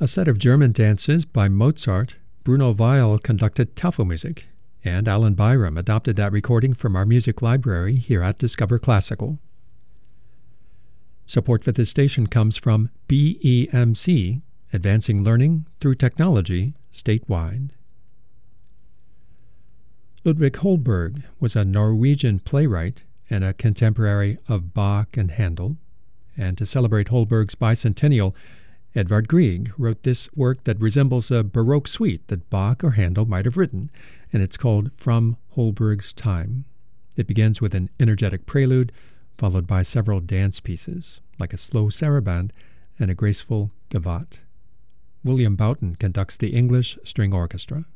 A set of German dances by Mozart, Bruno Weil conducted Tafelmusik, and Alan Byram adopted that recording from our music library here at Discover Classical. Support for this station comes from BEMC, Advancing Learning Through Technology statewide. Ludwig Holberg was a Norwegian playwright and a contemporary of Bach and Handel, and to celebrate Holberg's bicentennial, Edvard Grieg wrote this work that resembles a Baroque suite that Bach or Handel might have written, and it's called From Holberg's Time. It begins with an energetic prelude, followed by several dance pieces, like a slow saraband and a graceful gavotte. William Boughton conducts the English String Orchestra.